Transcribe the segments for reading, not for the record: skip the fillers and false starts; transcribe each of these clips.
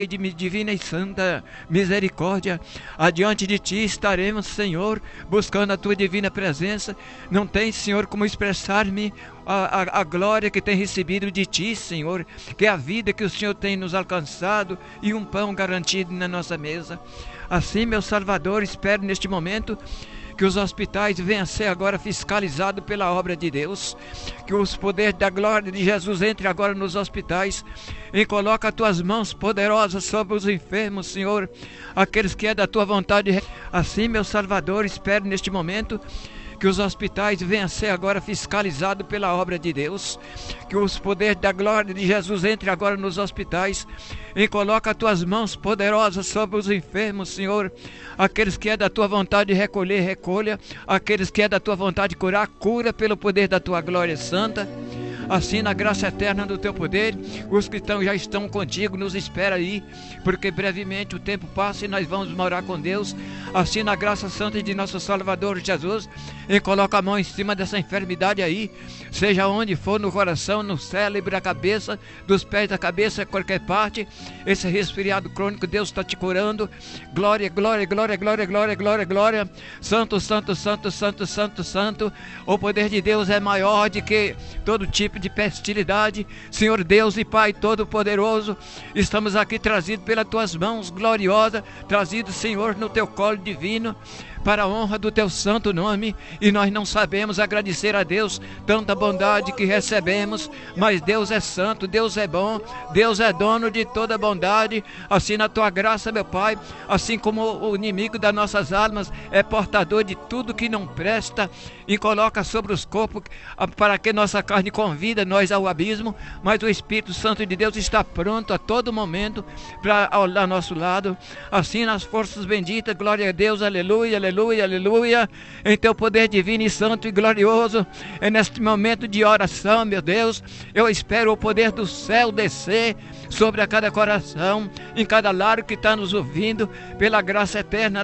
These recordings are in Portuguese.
de divina e santa misericórdia, adiante de ti estaremos, Senhor, buscando a tua divina presença. Não tem, Senhor, como expressar-me a glória que tem recebido de ti, Senhor, que é a vida que o Senhor tem nos alcançado e um pão garantido na nossa mesa. Assim, meu Salvador, espero neste momento que os hospitais venham a ser agora fiscalizados pela obra de Deus, que os poderes da glória de Jesus entre agora nos hospitais e coloca as tuas mãos poderosas sobre os enfermos, Senhor, aqueles que é da tua vontade. Assim, meu Salvador, espero neste momento que os hospitais venham a ser agora fiscalizados pela obra de Deus, que os poderes da glória de Jesus entre agora nos hospitais e coloca as tuas mãos poderosas sobre os enfermos, Senhor, aqueles que é da tua vontade de recolher, recolha, aqueles que é da tua vontade de curar, cura pelo poder da tua glória santa. Assim, na graça eterna do teu poder, os que já estão contigo, nos espera aí, porque brevemente o tempo passa e nós vamos morar com Deus. Assim, na graça santa de nosso Salvador Jesus, e coloca a mão em cima dessa enfermidade aí, seja onde for, no coração, no cérebro, a cabeça, dos pés da cabeça, qualquer parte, esse resfriado crônico, Deus está te curando. Glória, glória, glória, glória, glória, glória, glória. Santo, santo, santo, santo, santo, santo. O poder de Deus é maior do que todo tipo de pestilidade. Senhor Deus e Pai Todo-Poderoso, estamos aqui trazidos pelas tuas mãos gloriosas, trazidos, Senhor, no teu colo divino, para a honra do teu santo nome, e nós não sabemos agradecer a Deus tanta bondade que recebemos, mas Deus é santo, Deus é bom, Deus é dono de toda bondade. Assim, na tua graça, meu Pai, assim como o inimigo das nossas almas é portador de tudo que não presta e coloca sobre os corpos para que nossa carne convida nós ao abismo, mas o Espírito Santo de Deus está pronto a todo momento para ao nosso lado. Assim, nas forças benditas, glória a Deus, aleluia, aleluia, aleluia, em teu poder divino e santo e glorioso. É neste momento de oração, meu Deus, eu espero o poder do céu descer sobre a cada coração, em cada lar que está nos ouvindo, pela graça eterna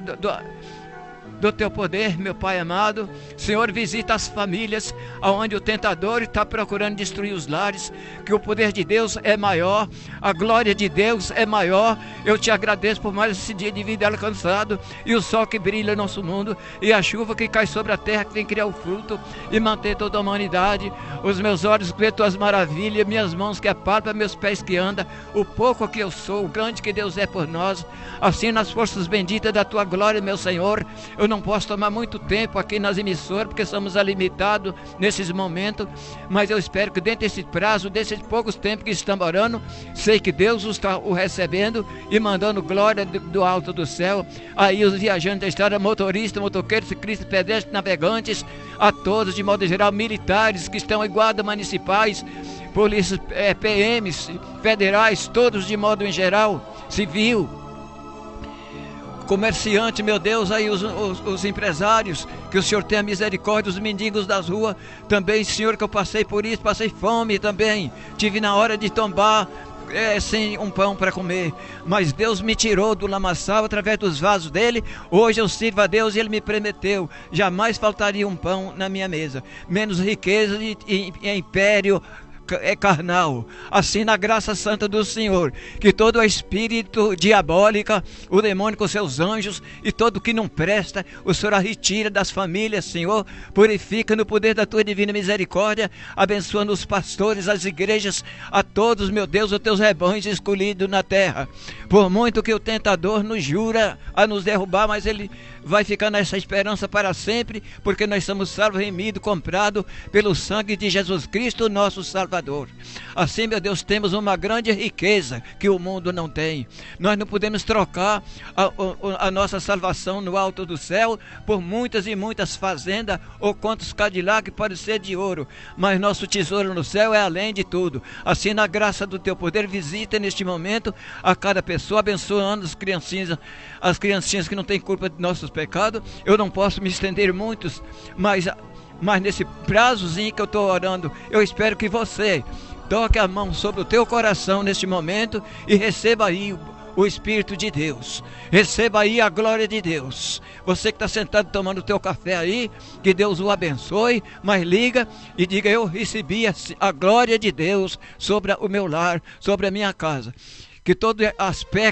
do teu poder, meu Pai amado. Senhor, visita as famílias onde o tentador está procurando destruir os lares, que o poder de Deus é maior, a glória de Deus é maior. Eu te agradeço por mais esse dia de vida alcançado, e o sol que brilha no nosso mundo, e a chuva que cai sobre a terra, que tem que criar o fruto e manter toda a humanidade. Os meus olhos que vê tuas maravilhas, minhas mãos que apalpam, meus pés que andam, o pouco que eu sou, o grande que Deus é por nós. Assim, nas forças benditas da tua glória, meu Senhor, eu não posso tomar muito tempo aqui nas emissoras, porque somos limitados nesses momentos, mas eu espero que dentro desse prazo, desses poucos tempos que estamos orando, sei que Deus está o recebendo e mandando glória do alto do céu. Aí os viajantes da estrada, motoristas, motoqueiros, ciclistas, pedestres, navegantes, a todos, de modo geral, militares que estão em guarda municipais, polícias, PMs, federais, todos de modo em geral, civil, comerciante, meu Deus, aí os empresários, que o Senhor tenha misericórdia, os mendigos das ruas, também, Senhor, que eu passei por isso, passei fome também, tive na hora de tombar, sem um pão para comer, mas Deus me tirou do lamaçal através dos vasos dele. Hoje eu sirvo a Deus e ele me prometeu, jamais faltaria um pão na minha mesa, menos riqueza e império carnal. Assim, na graça santa do Senhor, que todo espírito diabólico, o demônio com seus anjos e todo que não presta, o Senhor retira das famílias, Senhor, purifica no poder da tua divina misericórdia, abençoando os pastores, as igrejas, a todos, meu Deus, os teus rebanhos escolhidos na terra. Por muito que o tentador nos jura a nos derrubar, mas ele vai ficar nessa esperança para sempre, porque nós somos salvos, remidos, comprados pelo sangue de Jesus Cristo, nosso Salvador. Assim, meu Deus, temos uma grande riqueza que o mundo não tem. Nós não podemos trocar a nossa salvação no alto do céu por muitas e muitas fazendas ou quantos Cadillac pode ser de ouro, mas nosso tesouro no céu é além de tudo. Assim, na graça do teu poder, visita neste momento a cada pessoa, abençoando as criancinhas que não têm culpa de nossos pecados. Eu não posso me estender muitos, mas nesse prazozinho que eu estou orando, eu espero que você toque a mão sobre o teu coração neste momento e receba aí o Espírito de Deus, receba aí a glória de Deus. Você que está sentado tomando o teu café aí, que Deus o abençoe, mas liga e diga: eu recebi a glória de Deus sobre o meu lar, sobre a minha casa. Que todo aspecto